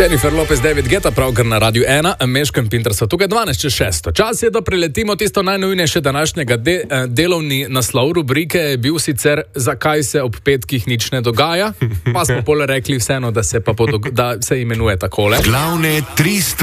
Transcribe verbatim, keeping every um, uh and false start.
Jennifer Lopez, David Guetta, pravkar na Radiu ena, Meško in Pinter so tukaj dvanajst čez šesto. Čas je, da preletimo tisto najnujnejše današnjega de, eh, delovni naslov rubrike je bil sicer Zakaj se ob petkih nič ne dogaja, pa smo pole rekli vseeno, da se, pa podog- da se imenuje takole. Glavne tri stvari.